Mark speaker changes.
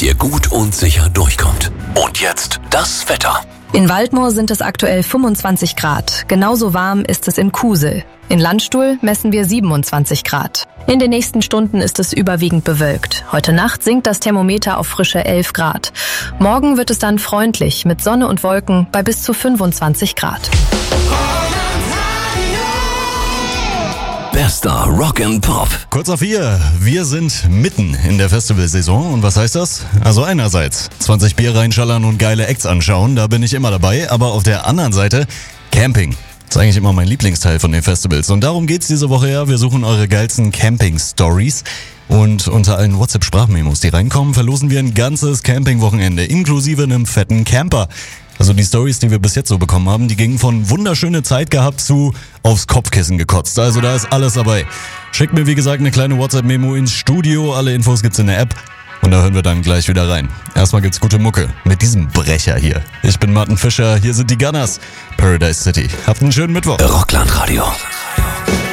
Speaker 1: ihr gut und sicher durchkommt. Und jetzt das Wetter.
Speaker 2: In Waldmoor sind es aktuell 25 Grad. Genauso warm ist es in Kusel. In Landstuhl messen wir 27 Grad. In den nächsten Stunden ist es überwiegend bewölkt. Heute Nacht sinkt das Thermometer auf frische 11 Grad. Morgen wird es dann freundlich mit Sonne und Wolken bei bis zu 25 Grad.
Speaker 1: Bester Rock and Pop.
Speaker 3: Kurz auf 4. Wir sind mitten in der Festivalsaison. Und was heißt das? Also einerseits 20 Bier reinschallern und geile Acts anschauen, da bin ich immer dabei. Aber auf der anderen Seite Camping. Das ist eigentlich immer mein Lieblingsteil von den Festivals. Und darum geht's diese Woche ja. Wir suchen eure geilsten Camping-Stories. Und unter allen WhatsApp-Sprachmemos, die reinkommen, verlosen wir ein ganzes Camping-Wochenende, inklusive einem fetten Camper. Also die Stories, die wir bis jetzt so bekommen haben, die gingen von wunderschöne Zeit gehabt zu aufs Kopfkissen gekotzt. Also da ist alles dabei. Schickt mir wie gesagt eine kleine WhatsApp-Memo ins Studio. Alle Infos gibt's in der App. Und da hören wir dann gleich wieder rein. Erstmal gibt's gute Mucke mit diesem Brecher hier. Ich bin Martin Fischer, hier sind die Gunners. Paradise City. Habt einen schönen Mittwoch.
Speaker 1: Rockland Radio.